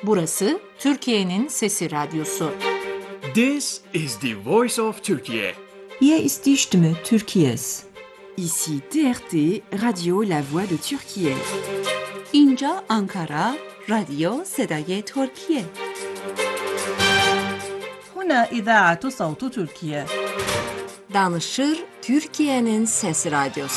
Burası Türkiye'nin Sesi Radyosu. This is the voice of Turkey. Hier ist die Stimme Türkiye's. Ici TRT, Radio La Voix de Türkiye. اینجا آنکارا، رادیو صدای ترکیه. هنا إذاعة صوت تركيا. Danışır Türkiye'nin Sesi Radyosu.